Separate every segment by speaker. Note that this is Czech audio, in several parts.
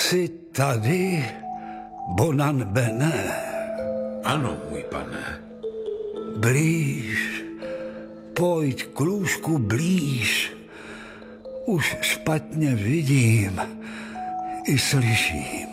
Speaker 1: Jsi tady, Bonan Bene?
Speaker 2: Ano, můj pane.
Speaker 1: Blíž, pojď k lůžku blíž. Už špatně vidím i slyším.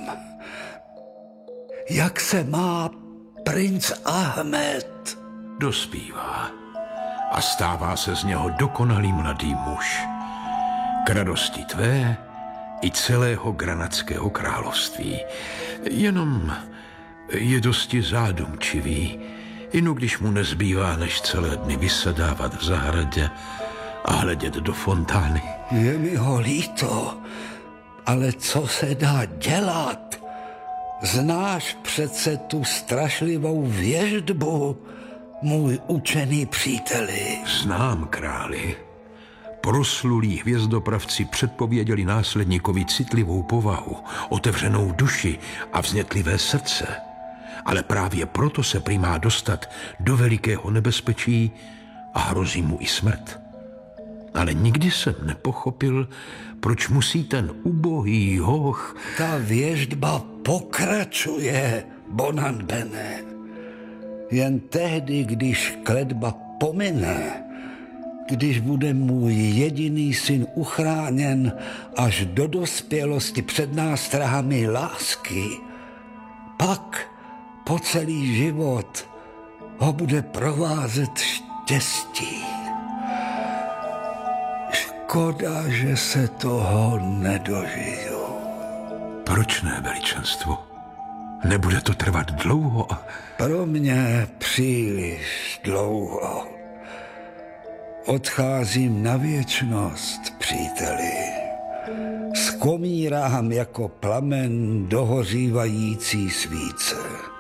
Speaker 1: Jak se má princ Ahmed?
Speaker 2: Dospívá a stává se z něho dokonalý mladý muž. K radosti tvé i celého Granadského království. Jenom je dosti zádumčivý, jen když mu nezbývá, než celé dny vysedávat v zahradě a hledět do fontány.
Speaker 1: Je mi ho líto, ale co se dá dělat? Znáš přece tu strašlivou věštbu, můj učený příteli.
Speaker 2: Znám, králi. Proslulí hvězdopravci předpověděli následníkovi citlivou povahu, otevřenou duši a vznětlivé srdce. Ale právě proto se prý má dostat do velikého nebezpečí a hrozí mu i smrt. Ale nikdy jsem nepochopil, proč musí ten ubohý hoch...
Speaker 1: Ta věštba pokračuje, Bonan Bene. Jen tehdy, když kletba pomine, když bude můj jediný syn uchráněn až do dospělosti před nástrahami lásky, pak po celý život ho bude provázet štěstí. Škoda, že se toho nedožiju.
Speaker 2: Proč ne, veličenstvo? Nebude to trvat dlouho?
Speaker 1: Pro mě příliš dlouho. Odcházím na věčnost, příteli. Skomírám jako plamen dohořívající svíce.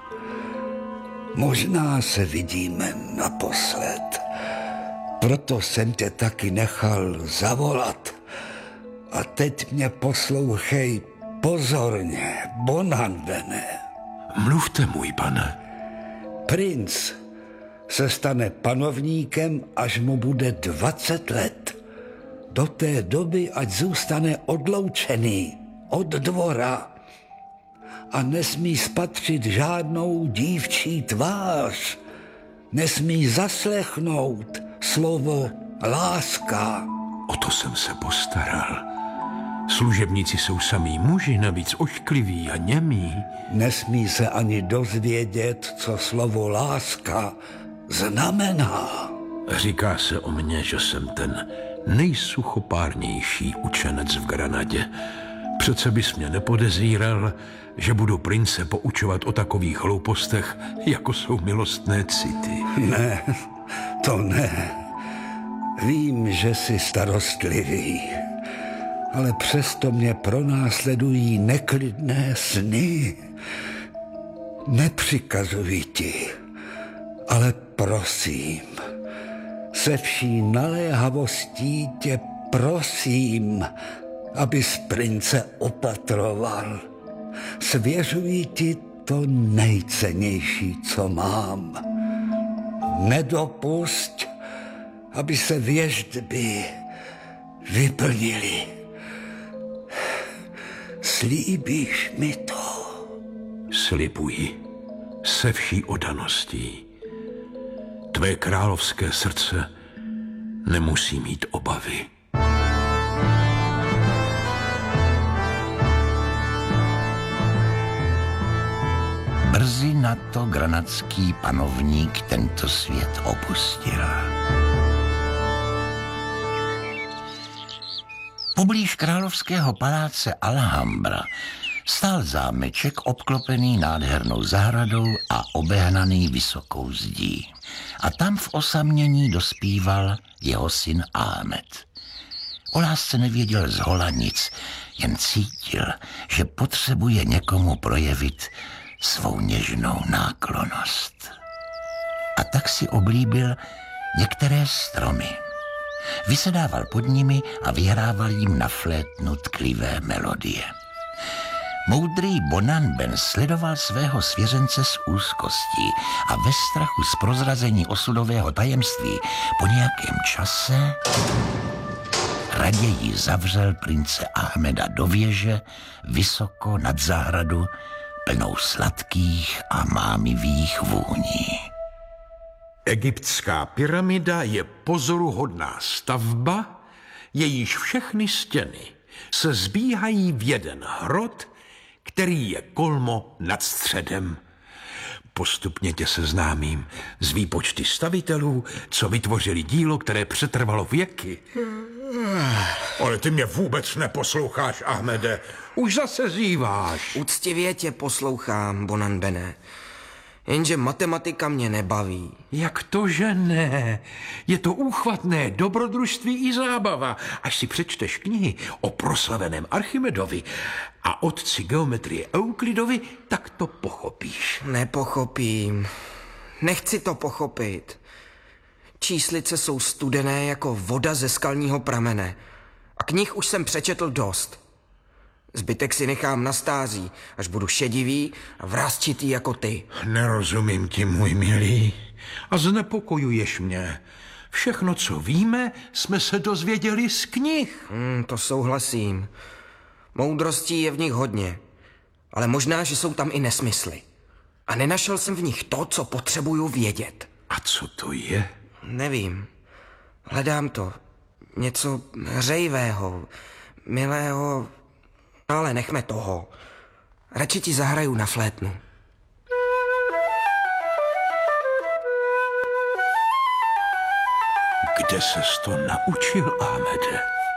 Speaker 1: Možná se vidíme naposled. Proto jsem tě taky nechal zavolat. A teď mě poslouchej pozorně, Bonan Bene.
Speaker 2: Mluvte, můj pane.
Speaker 1: Princ se stane panovníkem, až mu bude 20 let. Do té doby ať zůstane odloučený od dvora a nesmí spatřit žádnou dívčí tvář. Nesmí zaslechnout slovo láska.
Speaker 2: O to jsem se postaral. Služebníci jsou samí muži, navíc oškliví a němí.
Speaker 1: Nesmí se ani dozvědět, co slovo láska znamená.
Speaker 2: Říká se o mně, že jsem ten nejsuchopárnější učenec v Granadě. Přece bys mě nepodezíral, že budu prince poučovat o takových hloupostech, jako jsou milostné city.
Speaker 1: Ne, to ne. Vím, že jsi starostlivý, ale přesto mě pronásledují neklidné sny. Nepřikazuji ti, ale prosím, se vší naléhavostí tě prosím, abys prince opatroval. Svěřuji ti to nejcennější, co mám. Nedopusť, aby se věštby vyplnily. Slíbíš mi to?
Speaker 2: Slibuji se vší oddaností. Tvé královské srdce nemusí mít obavy.
Speaker 3: Brzy na to granadský panovník tento svět opustil. Poblíž královského paláce Alhambra stál zámeček obklopený nádhernou zahradou a obehnaný vysokou zdí. A tam v osamění dospíval jeho syn Ahmed. O lásce nevěděl zhola nic, jen cítil, že potřebuje někomu projevit svou něžnou náklonnost. A tak si oblíbil některé stromy. Vysedával pod nimi a vyhrával jim na flétnu tklivé melodie. Moudrý Bonan Ben sledoval svého svěřence s úzkostí a ve strachu z prozrazení osudového tajemství po nějakém čase raději zavřel prince Ahmeda do věže vysoko nad zahradu, plnou sladkých a mámivých vůní.
Speaker 2: Egyptská pyramida je pozoruhodná stavba, jejíž všechny stěny se zbíhají v jeden hrot, který je kolmo nad středem. Postupně tě seznámím s výpočty stavitelů, co vytvořili dílo, které přetrvalo věky. Ale ty mě vůbec neposloucháš, Ahmede. Už zase zíváš.
Speaker 4: Úctivě tě poslouchám, Bonanbene. Jenže matematika mě nebaví.
Speaker 2: Jak to, že ne? Je to úchvatné dobrodružství i zábava. Až si přečteš knihy o proslaveném Archimedovi a otci geometrie Euklidovi, tak to pochopíš.
Speaker 4: Nepochopím. Nechci to pochopit. Číslice jsou studené jako voda ze skalního pramene. A knih už jsem přečetl dost. Zbytek si nechám na stáří, až budu šedivý a vrásčitý jako ty.
Speaker 2: Nerozumím ti, můj milý. A znepokojuješ mě. Všechno, co víme, jsme se dozvěděli z knih.
Speaker 4: To souhlasím. Moudrostí je v nich hodně. Ale možná, že jsou tam i nesmysly. A nenašel jsem v nich to, co potřebuju vědět.
Speaker 2: A co to je?
Speaker 4: Nevím. Hledám to. Něco hřejivého, milého, ale nechme toho. Radši ti zahraju na flétnu.
Speaker 2: Kde ses to naučil, Ahmede?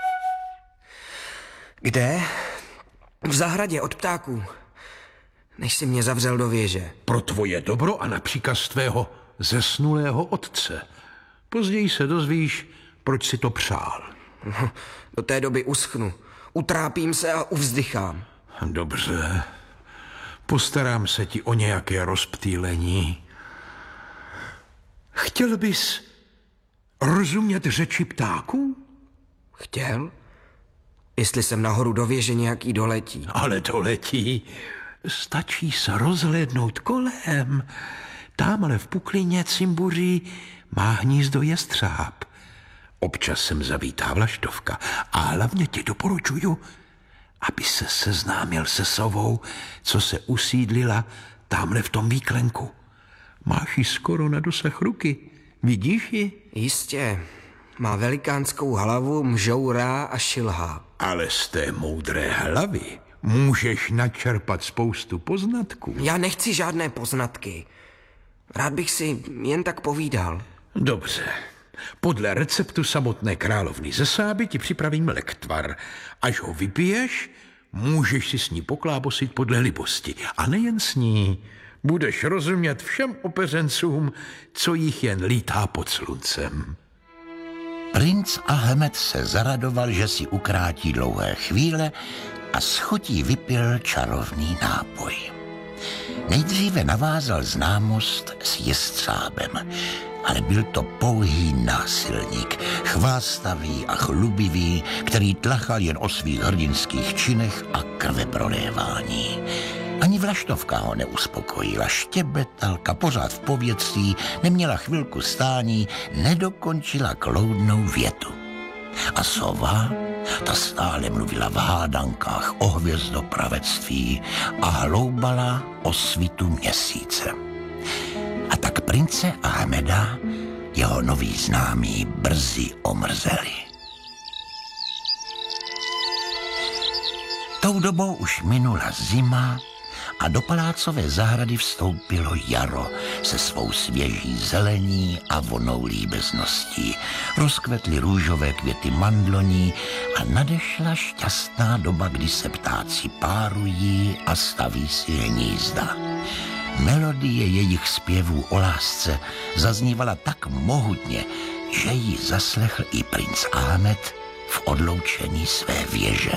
Speaker 4: Kde? V zahradě od ptáků. Než si mě zavřel do věže.
Speaker 2: Pro tvoje dobro a na příkaz tvého zesnulého otce. Později se dozvíš, proč si to přál.
Speaker 4: Do té doby uschnu. Utrápím se a uvzdychám.
Speaker 2: Dobře. Postarám se ti o nějaké rozptýlení. Chtěl bys rozumět řeči ptáků?
Speaker 4: Chtěl? Jestli jsem nahoru do věže nějaký doletí.
Speaker 2: Ale doletí. Stačí se rozhlédnout kolem. Támhle v puklině cimbuří má hnízdo jestřáb. Občas sem zavítá vlaštovka a hlavně ti doporučuju, aby se seznámil se sovou, co se usídlila támhle v tom výklenku. Máš ji skoro na dosah ruky. Vidíš ji?
Speaker 4: Jistě. Má velikánskou hlavu, mžourá a šilhá.
Speaker 2: Ale z té moudré hlavy můžeš načerpat spoustu poznatků.
Speaker 4: Já nechci žádné poznatky. Rád bych si jen tak povídal.
Speaker 2: Dobře. Podle receptu samotné královny ze Sáby ti připravím lektvar. Až ho vypiješ, můžeš si s ní poklábosit podle libosti. A nejen s ní. Budeš rozumět všem opeřencům, co jich jen lítá pod sluncem.
Speaker 3: Princ Ahmed se zaradoval, že si ukrátí dlouhé chvíle a s chutí vypil čarovný nápoj. Nejdříve navázal známost s jestřábem, ale byl to pouhý násilník, chvástavý a chlubivý, který tlachal jen o svých hrdinských činech a krveprolévání. Ani vlaštovka ho neuspokojila, štěbetalka pořád v povětří, neměla chvilku stání, nedokončila kloudnou větu. A sova, ta stále mluvila v hádankách o hvězdopravectví a hloubala o svitu měsíce. A tak prince Ahmeda jeho noví známí brzy omrzeli. Tou dobou už minula zima a do palácové zahrady vstoupilo jaro se svou svěží zelení a vonou líbezností. Rozkvetly růžové květy mandloní a nadešla šťastná doba, kdy se ptáci párují a staví si hnízda. Melodie jejich zpěvů o lásce zaznívala tak mohutně, že ji zaslechl i princ Ahmed v odloučení své věže.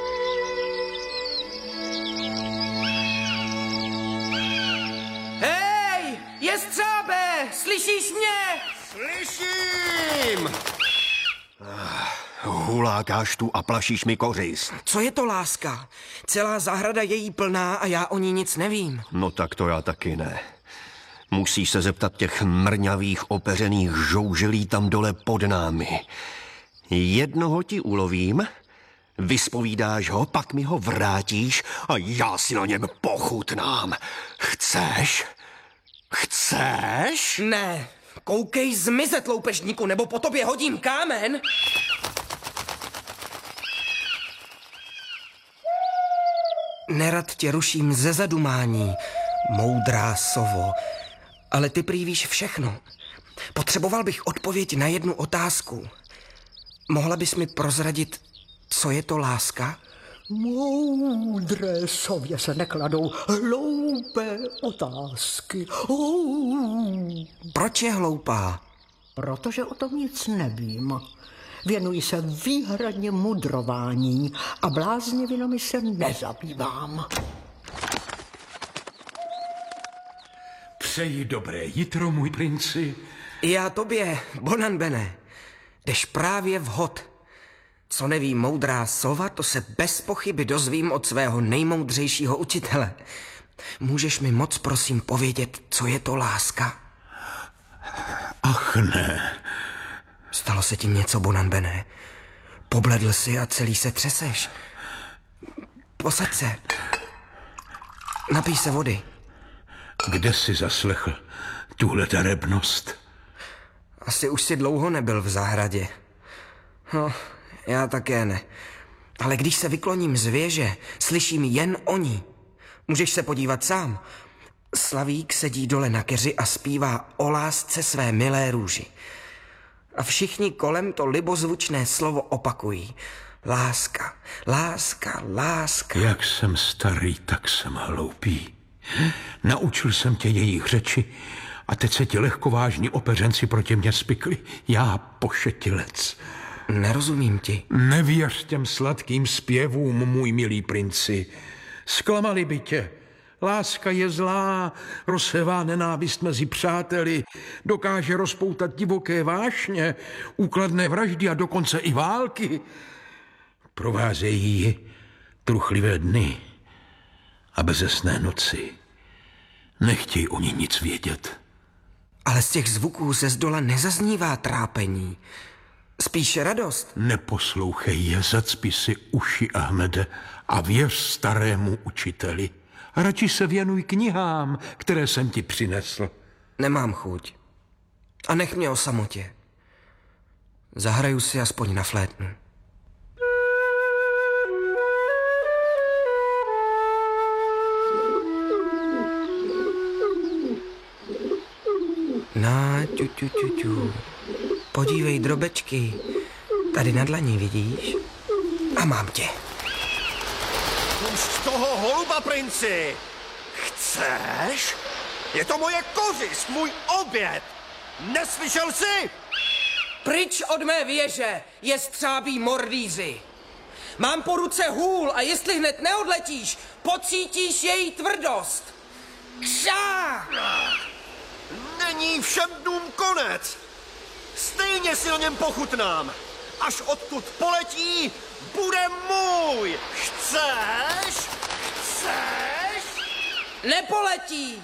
Speaker 4: Hej, jestřábe, slyšíš mě?
Speaker 5: Slyším! Hulákáš tu a plašíš mi kořist.
Speaker 4: Co je to láska? Celá zahrada je jí plná a já o ní nic nevím.
Speaker 5: No tak to já taky ne. Musíš se zeptat těch mrňavých opeřených žouželí tam dole pod námi. Jednoho ti ulovím, vyspovídáš ho, pak mi ho vrátíš a já si na něm pochutnám. Chceš? Chceš?
Speaker 4: Ne, koukej zmizet, loupežníku, nebo po tobě hodím kámen. Nerad tě ruším ze zadumání, moudrá sovo, ale ty prý víš všechno. Potřeboval bych odpověď na jednu otázku. Mohla bys mi prozradit, co je to láska?
Speaker 6: Moudré sově se nekladou hloupé otázky.
Speaker 4: Proč je hloupá?
Speaker 6: Protože o tom nic nevím. Věnuji se výhradně mudrování a bláznivinami se nezabývám.
Speaker 2: Přeji dobré jitro, můj princi.
Speaker 4: Já tobě, Bonanbene, jdeš právě vhod. Co neví moudrá sova, to se bez pochyby dozvím od svého nejmoudřejšího učitele. Můžeš mi moc prosím povědět, co je to láska?
Speaker 2: Ach ne.
Speaker 4: Stalo se ti něco, Bonanbene? Pobledl jsi a celý se třeseš. Posaď se. Napij se vody.
Speaker 2: Kde jsi zaslechl tuhle darebnost?
Speaker 4: Asi už si dlouho nebyl v zahradě. No, já také ne. Ale když se vykloním z věže, slyším jen o ní. Můžeš se podívat sám. Slavík sedí dole na keři a zpívá o lásce své milé růži. A všichni kolem to libozvučné slovo opakují. Láska, láska, láska.
Speaker 2: Jak jsem starý, tak jsem hloupý. Naučil jsem tě jejich řeči a teď se ti lehkovážní opeřenci proti mě spikli. Já pošetilec.
Speaker 4: Nerozumím ti.
Speaker 2: Nevěř těm sladkým zpěvům, můj milý princi. Zklamali by tě. Láska je zlá, rozsevá nenávist mezi přáteli, dokáže rozpoutat divoké vášně, úkladné vraždy a dokonce i války. Provázejí ji truchlivé dny a bezesné noci. Nechtěj o ní nic vědět.
Speaker 4: Ale z těch zvuků ze zdola nezaznívá trápení. Spíše radost.
Speaker 2: Neposlouchej je, zacpi si uši, Ahmede, a věř starému učiteli. Radši se věnuj knihám, které jsem ti přinesl.
Speaker 4: Nemám chuť. A nech mě o samotě. Zahraju si aspoň na flétnu. Ťu. Podívej, drobečky. Tady na dlaní, vidíš? A mám tě.
Speaker 5: Pusť toho holuba, princi! Chceš? Je to moje kořist, můj oběd! Neslyšel jsi?
Speaker 4: Pryč od mé věže, jestřábí mordýři. Mám po ruce hůl a jestli hned neodletíš, pocítíš její tvrdost. Kšá!
Speaker 5: Není všem dnům konec. Stejně si na něm pochutnám. Až odtud poletí, bude můj. Chceš? Chceš?
Speaker 4: Nepoletí!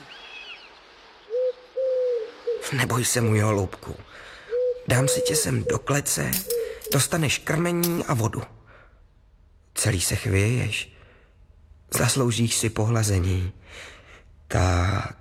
Speaker 4: Neboj se, můj holubku. Dám si tě sem do klece, dostaneš krmení a vodu. Celý se chvěješ. Zasloužíš si pohlazení. Tak.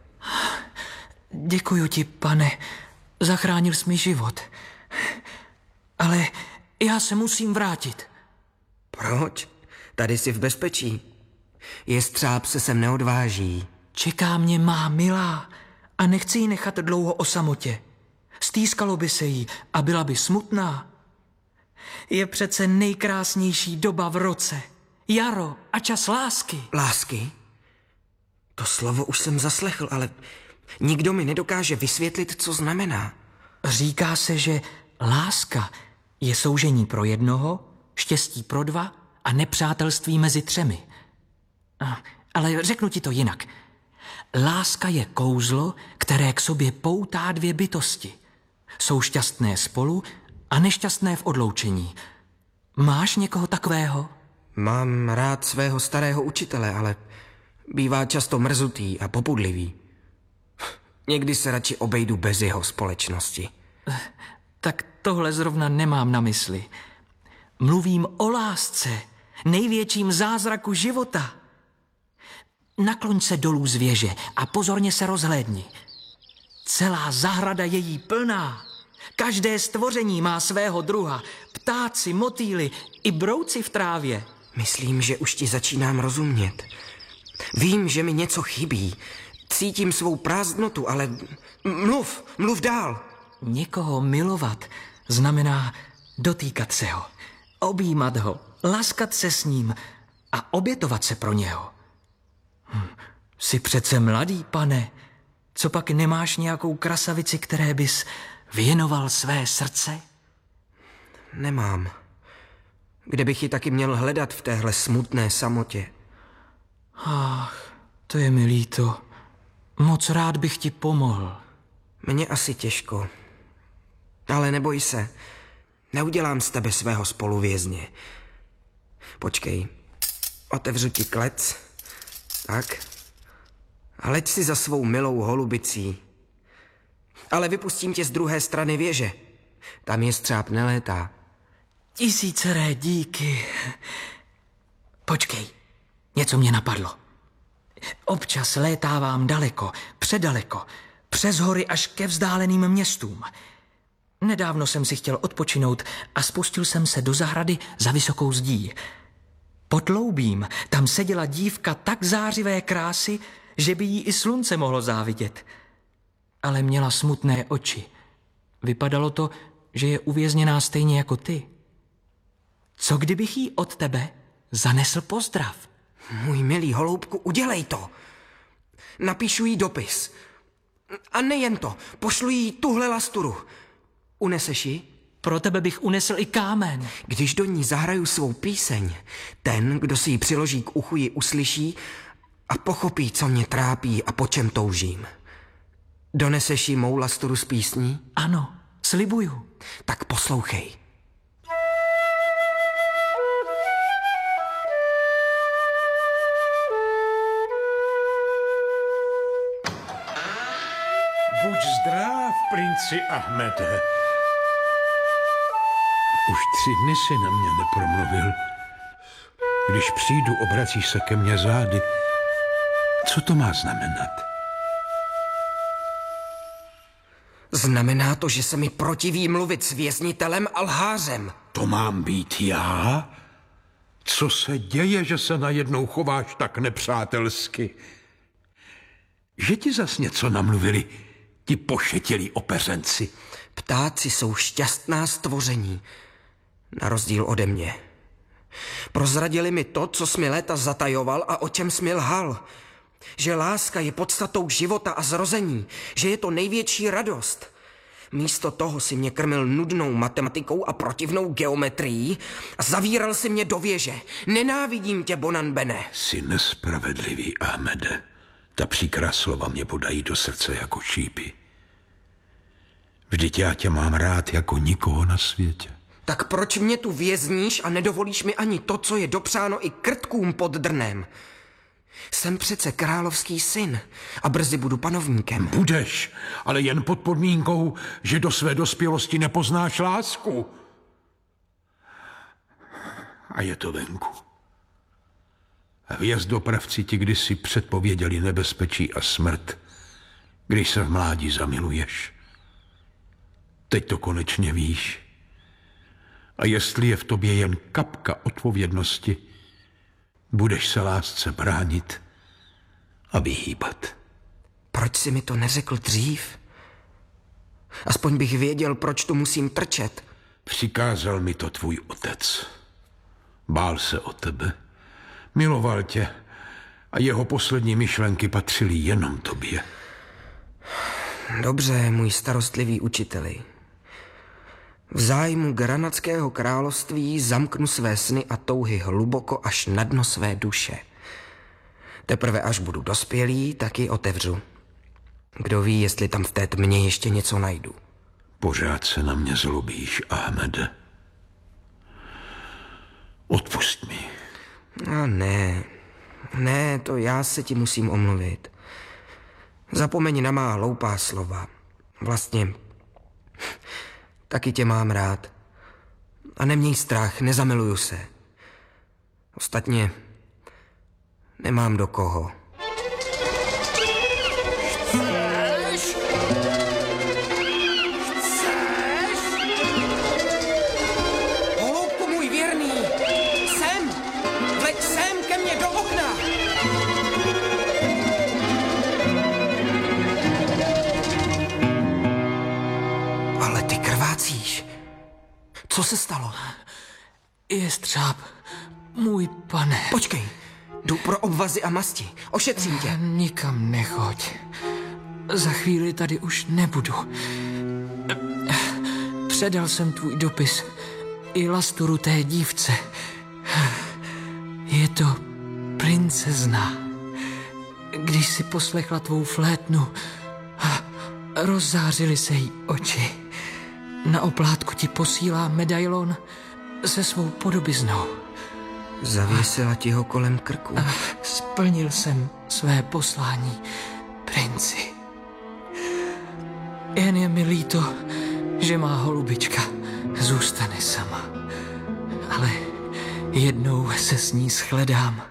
Speaker 7: Děkuju ti, pane. Zachránil jsi mi život. Ale já se musím vrátit.
Speaker 4: Proč? Tady jsi v bezpečí. Jestřáb se sem neodváží.
Speaker 7: Čeká mě má milá a nechci ji nechat dlouho o samotě. Stýskalo by se jí a byla by smutná. Je přece nejkrásnější doba v roce. Jaro a čas lásky.
Speaker 4: Lásky? To slovo už jsem zaslechl, ale nikdo mi nedokáže vysvětlit, co znamená.
Speaker 7: Říká se, že láska je soužení pro jednoho, štěstí pro dva a nepřátelství mezi třemi. Ale řeknu ti to jinak. Láska je kouzlo, které k sobě poutá dvě bytosti. Jsou šťastné spolu a nešťastné v odloučení. Máš někoho takového?
Speaker 4: Mám rád svého starého učitele, ale bývá často mrzutý a popudlivý. Někdy se radši obejdu bez jeho společnosti.
Speaker 7: Tak tohle zrovna nemám na mysli. Mluvím o lásce, největším zázraku života. Nakloň se dolů z věže a pozorně se rozhlédni. Celá zahrada je jí plná. Každé stvoření má svého druha. Ptáci, motýly i brouci v trávě.
Speaker 4: Myslím, že už ti začínám rozumět. Vím, že mi něco chybí. Cítím svou prázdnotu, ale mluv dál.
Speaker 7: Někoho milovat znamená dotýkat se ho, objímat ho, laskat se s ním a obětovat se pro něho. Jsi přece mladý, pane. Co pak nemáš nějakou krasavici, které bys věnoval své srdce?
Speaker 4: Nemám. Kde bych ji taky měl hledat v téhle smutné samotě?
Speaker 7: Ach, to je mi líto. Moc rád bych ti pomohl.
Speaker 4: Mně asi těžko. Ale neboj se. Neudělám z tebe svého spoluvězně. Počkej. Otevřu ti klec. Tak. A leď si za svou milou holubicí. Ale vypustím tě z druhé strany věže. Tam je střáp nelétá.
Speaker 7: Tisíceré díky. Počkej, něco mě napadlo. Občas létávám daleko, předaleko, přes hory až ke vzdáleným městům. Nedávno jsem si chtěl odpočinout a spustil jsem se do zahrady za vysokou zdí. Pod loubím tam seděla dívka tak zářivé krásy, že by jí i slunce mohlo závidět. Ale měla smutné oči. Vypadalo to, že je uvězněná stejně jako ty. Co kdybych jí od tebe zanesl pozdrav?
Speaker 4: Můj milý holoubku, udělej to. Napíšu jí dopis. A nejen to, pošlu jí tuhle lasturu. Uneseš ji?
Speaker 7: Pro tebe bych unesl i kámen.
Speaker 4: Když do ní zahraju svou píseň, ten, kdo si ji přiloží k uchu, ji uslyší a pochopí, co mě trápí a po čem toužím. Doneseš jí mou lasturu s písní?
Speaker 7: Ano, slibuju.
Speaker 4: Tak poslouchej.
Speaker 2: Buď zdrav, princi Ahmede. Už 3 dny si na mě nepromluvil. Když přijdu, obracíš se ke mně zády. Co to má znamenat?
Speaker 4: Znamená to, že se mi protiví mluvit s věznitelem a lhářem.
Speaker 2: To mám být já? Co se děje, že se najednou chováš tak nepřátelsky? Že ti zas něco namluvili ti pošetilí opeřenci?
Speaker 4: Ptáci jsou šťastná stvoření, na rozdíl ode mě. Prozradili mi to, co jsi mi léta zatajoval a o čem jsi mi lhal. Že láska je podstatou života a zrození, že je to největší radost. Místo toho si mě krmil nudnou matematikou a protivnou geometrií a zavíral si mě do věže. Nenávidím tě, Bonanbene.
Speaker 2: Jsi nespravedlivý, Ahmede. Ta příkrá slova mě podají do srdce jako šípy. Vždyť já tě mám rád jako nikoho na světě.
Speaker 4: Tak proč mě tu vězníš a nedovolíš mi ani to, co je dopřáno i krtkům pod drnem? Jsem přece královský syn a brzy budu panovníkem.
Speaker 2: Budeš, ale jen pod podmínkou, že do své dospělosti nepoznáš lásku. A je to venku. Hvězdopravci ti kdysi předpověděli nebezpečí a smrt, když se v mládí zamiluješ. Teď to konečně víš. A jestli je v tobě jen kapka odpovědnosti, budeš se lásce bránit a vyhýbat.
Speaker 4: Proč jsi mi to neřekl dřív? Aspoň bych věděl, proč tu musím trčet.
Speaker 2: Přikázal mi to tvůj otec. Bál se o tebe, miloval tě a jeho poslední myšlenky patřily jenom tobě.
Speaker 4: Dobře, můj starostlivý učiteli. V zájmu Granadského království zamknu své sny a touhy hluboko až na dno své duše. Teprve až budu dospělý, tak ji otevřu. Kdo ví, jestli tam v té tmě ještě něco najdu.
Speaker 2: Pořád se na mě zlobíš, Ahmede. Odpusť mi.
Speaker 4: A ne, to já se ti musím omluvit. Zapomeň na má hloupá slova. Vlastně Taky tě mám rád. A neměj strach, nezamiluju se. Ostatně nemám do koho.
Speaker 5: Chceš?
Speaker 4: Holoubku můj věrný! Sem! Vleď sem ke mně do okna! Ale ty krvácíš. Co se stalo?
Speaker 7: Jestřáb, můj pane.
Speaker 4: Počkej, jdu pro obvazy a masti. Ošetřím tě.
Speaker 7: Nikam nechoď. Za chvíli tady už nebudu. Předal jsem tvůj dopis i lasturu té dívce. Je to princezna. Když si poslechla tvou flétnu, rozzářily se jí oči. Na oplátku ti posílá medailon se svou podobiznou.
Speaker 4: Zavěsila ti ho kolem krku.
Speaker 7: Splnil jsem své poslání, princi. Jen je mi líto, že má holubička zůstane sama. Ale jednou se s ní shledám.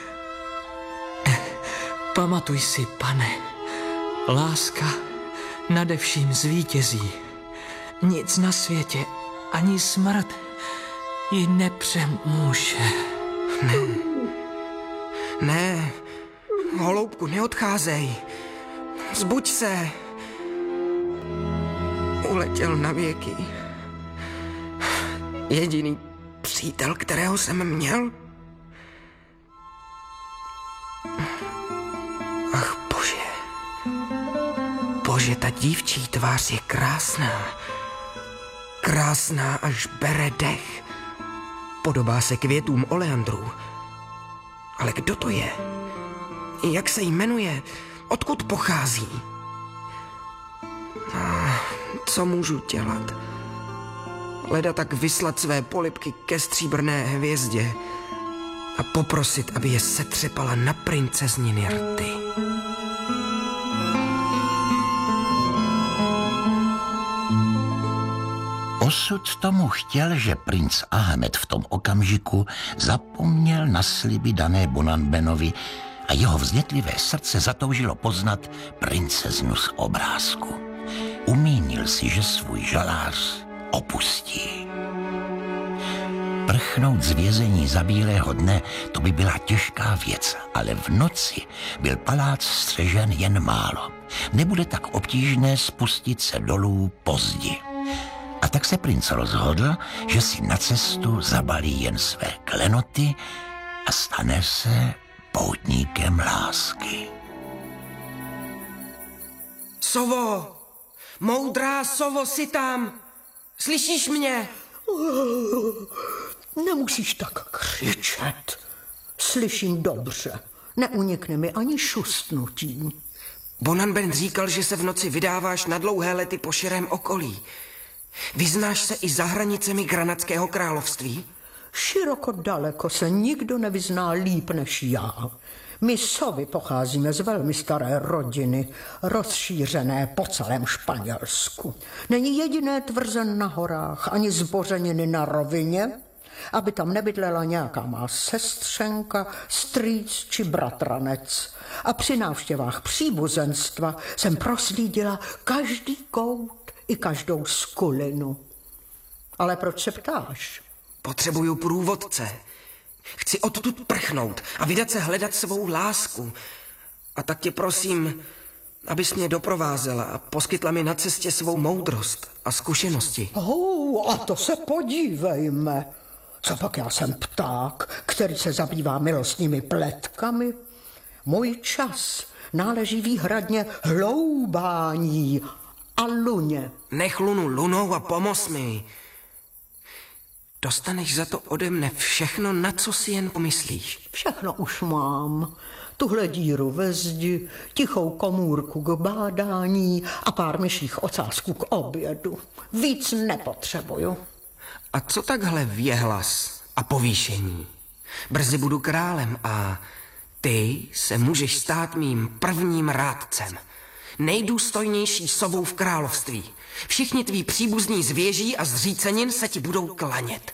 Speaker 7: Pamatuj si, pane, láska nade vším zvítězí. Nic na světě, ani smrt ji nepřemůže.
Speaker 4: Ne, holoubku, neodcházej. Zbuď se. Uletěl na věky. Jediný přítel, kterého jsem měl. Ach, bože. Bože, ta dívčí tvář je krásná. Krásná, až bere dech. Podobá se květům oleandru. Ale kdo to je? Jak se jmenuje? Odkud pochází? Co můžu dělat? Leda tak vyslat své polibky ke stříbrné hvězdě a poprosit, aby je setřepala na princezniny rty.
Speaker 3: Osud tomu chtěl, že princ Ahmed v tom okamžiku zapomněl na sliby dané Bonanbenovi a jeho vznětlivé srdce zatoužilo poznat princeznu z obrázku. Umínil si, že svůj žalář opustí. Prchnout z vězení za bílého dne, to by byla těžká věc, ale v noci byl palác střežen jen málo. Nebude tak obtížné spustit se dolů pozdi. A tak se princ rozhodl, že si na cestu zabalí jen své klenoty a stane se poutníkem lásky.
Speaker 4: Sovo! Moudrá sovo, jsi tam! Slyšíš mě?
Speaker 6: Nemusíš tak křičet. Slyším dobře. Neunikne mi ani šustnutí.
Speaker 4: Bonanben říkal, že se v noci vydáváš na dlouhé lety po širém okolí. Vyznáš se i za hranicemi Granadského království?
Speaker 6: Široko daleko se nikdo nevyzná líp než já. My sovy pocházíme z velmi staré rodiny, rozšířené po celém Španělsku. Není jediné tvrzen na horách, ani zbořeniny na rovině, aby tam nebydlela nějaká má sestřenka, strýc či bratranec. A při návštěvách příbuzenstva jsem proslídila každý kout i každou skulinu. Ale proč se ptáš?
Speaker 4: Potřebuju průvodce. Chci odtud prchnout a vydat se hledat svou lásku. A tak tě prosím, abys mě doprovázela a poskytla mi na cestě svou moudrost a zkušenosti.
Speaker 6: A to se podívejme. Co pak já jsem pták, který se zabývá milostnými pletkami? Můj čas náleží výhradně hloubání a luně.
Speaker 4: Nech lunu lunou a pomoz mi. Dostaneš za to ode mne všechno, na co si jen pomyslíš.
Speaker 6: Všechno už mám. Tuhle díru ve zdi, tichou komůrku k bádání a pár myších ocásků k obědu. Víc nepotřebuju.
Speaker 4: A co takhle věhlas a povýšení? Brzy budu králem a ty se můžeš stát mým prvním rádcem. nejdůstojnější sovou v království. Všichni tví příbuzní z věží a zřícenin se ti budou klanět.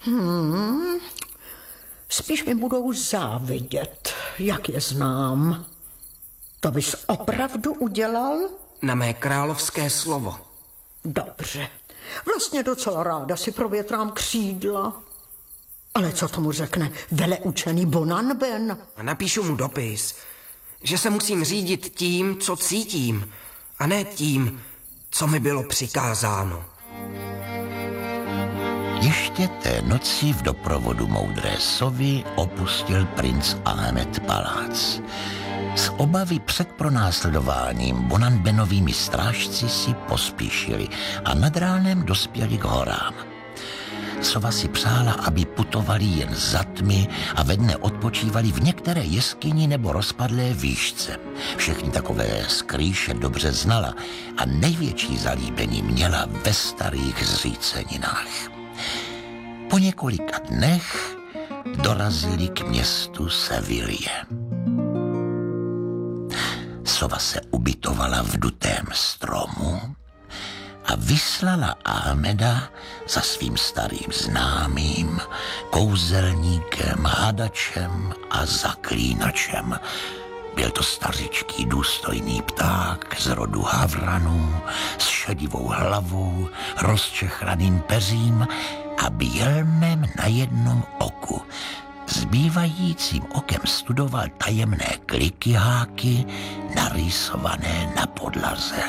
Speaker 6: Spíš mi budou závidět, jak je znám. To bys opravdu udělal?
Speaker 4: Na mé královské slovo.
Speaker 6: Dobře. Vlastně docela ráda si provětrám křídla. Ale co tomu řekne veleučený Bonanben?
Speaker 4: A napíšu mu dopis, že se musím řídit tím, co cítím, a ne tím, co mi bylo přikázáno.
Speaker 3: Ještě té noci v doprovodu moudré sovy opustil princ Ahmed palác. Z obavy před pronásledováním Bonanbenovými strážci si pospíšili a nad ránem dospěli k horám. Sova si přála, aby putovali jen za tmy a ve dne odpočívali v některé jeskyni nebo rozpadlé výšce. Všechny takové skrýše dobře znala a největší zalíbení měla ve starých zříceninách. Po několika dnech dorazili k městu Sevilie. Sova se ubytovala v dutém stromu a vyslala Ahmeda za svým starým známým, kouzelníkem, hadačem a zaklínačem. Byl to stařičký důstojný pták z rodu havranů, s šedivou hlavou, rozčechraným peřím a bělmem na jednom oku. Zbývajícím okem studoval tajemné klikyháky narýsované na podlaze.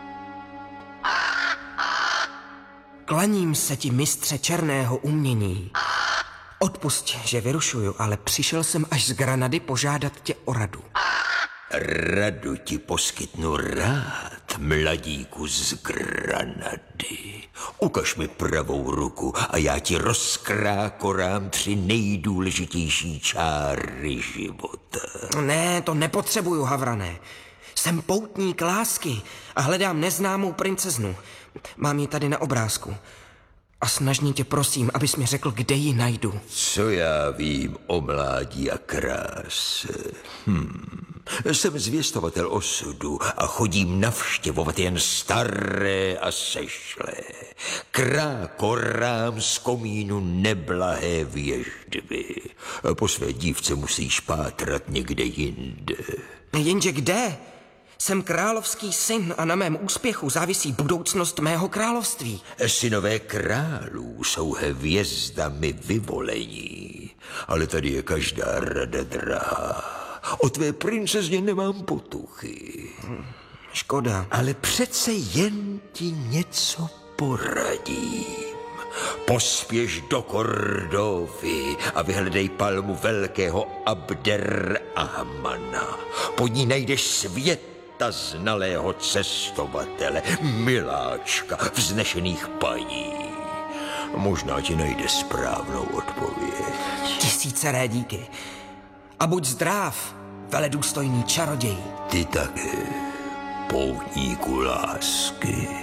Speaker 4: Klaním se ti, mistře černého umění. Odpusť, že vyrušuju, ale přišel jsem až z Granady požádat tě o radu.
Speaker 2: Radu ti poskytnu rád, mladíku z Granady. Ukaž mi pravou ruku a já ti rozkrákorám 3 nejdůležitější čáry života.
Speaker 4: Ne, to nepotřebuju, havrané. Jsem poutník lásky a hledám neznámou princeznu. Mám ji tady na obrázku. A snažně tě prosím, abys mi řekl, kde ji najdu.
Speaker 2: Co já vím o mládí a kráse? Jsem zvěstovatel osudu a chodím navštěvovat jen staré a sešlé. Krákorám z komínu neblahé věždby. Po své dívce musíš pátrat někde jinde.
Speaker 4: Jenže kde? Jsem královský syn a na mém úspěchu závisí budoucnost mého království.
Speaker 2: Synové králů jsou hvězdami vyvolení, ale tady je každá rada drahá. O tvé princezně nemám potuchy.
Speaker 4: Škoda.
Speaker 2: Ale přece jen ti něco poradím. Pospěš do Kordovy a vyhledej palmu velkého Abder Ahmana. Pod ní najdeš světa znalého cestovatele, miláčka vznešených paní. Možná ti najde správnou odpověď.
Speaker 4: 1000 díky. A buď zdrav, veledůstojný čaroděj.
Speaker 2: Ty také, poutníku lásky.